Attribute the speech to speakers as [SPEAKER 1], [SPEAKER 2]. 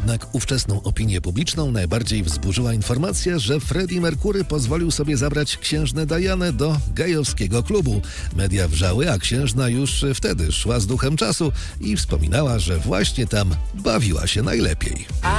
[SPEAKER 1] Jednak ówczesną opinię publiczną najbardziej wzburzyła informacja, że Freddie Mercury pozwolił sobie zabrać księżnę Dianę do gejowskiego klubu. Media wrzały, a księżna już wtedy szła z duchem czasu i wspominała, że właśnie tam bawiła się najlepiej.